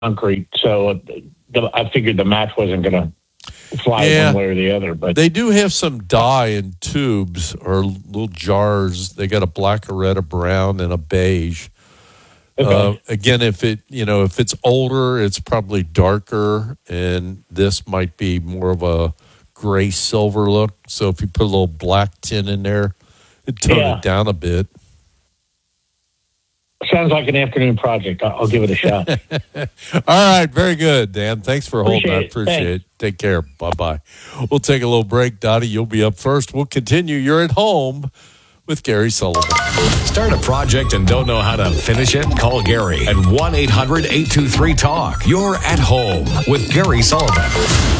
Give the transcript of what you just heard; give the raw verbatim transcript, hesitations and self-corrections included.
concrete, so the, I figured the match wasn't going to fly Yeah. one way or the other. But They do have some dye in tubes or little jars. They got a black, a red, a brown, and a beige. okay. Uh, again, if it you know if it's older, it's probably darker, and this might be more of a gray silver look. So if you put a little black tin in there, it tone Yeah. it down a bit. Sounds like an afternoon project. I'll, I'll give it a shot. All right, very good, Dan. Thanks for holding. Appreciate I it. appreciate Thanks. it. Take care. Bye bye. We'll take a little break. Dottie, you'll be up first. We'll continue. You're at home with Gary Sullivan. Start a project and don't know how to finish it? Call Gary at one eight hundred eight two three talk. You're at home with Gary Sullivan.